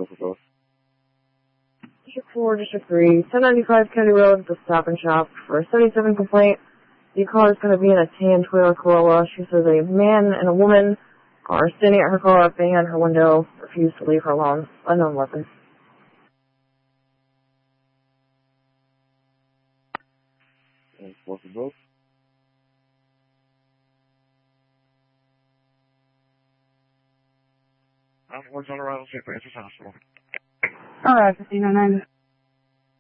for both. District 4, District 3, 1095 Kennedy Road, the Stop and Shop for a 77 complaint. The car is going to be in a tan Toyota Corolla. She says a man and a woman are standing at her car, banging on her window, refuse to leave her alone. Unknown weapon. 4 for both. Words on arrival, St. Francis Hospital. Alright, 1509.